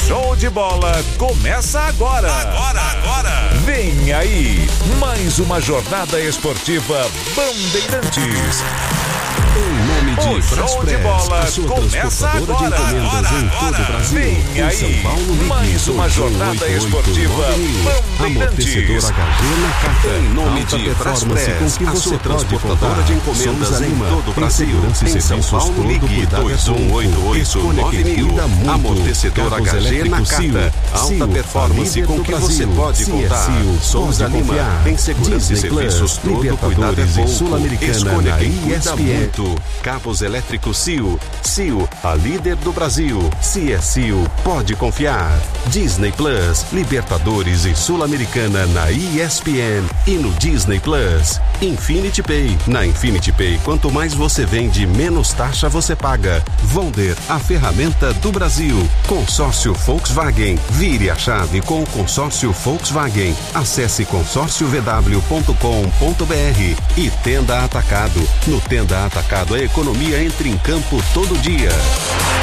show de bola começa agora. Vem aí, mais uma jornada esportiva Bandeirantes. Em nome de O show de bola começa agora. Vem aí, mais uma jornada esportiva Bandeirantes. Em nome de Braspress, a sua transportadora de encomendas em todo o Brasil. Em São Paulo, ligue 2188-9000. Amortecedor HG Nakata. Alta performance com que você pode contar. Souza Lima. Tem segurança e serviços, todo cuidado é pouco. Escolha quem cuida muito. Cabos elétricos CIO. CIO, a líder do Brasil. Se é CIO, pode confiar. Disney Plus, Libertadores e Sul-Americana na ESPN e no Disney Plus. Infinity Pay. Na Infinity Pay, quanto mais você vende, menos taxa você paga. Vonder, a ferramenta do Brasil. Consórcio Volkswagen. Vire a chave com o consórcio Volkswagen. Acesse consórciovw.com.br e Tenda Atacado. No Tenda Atacado, a economia entra em campo todo dia.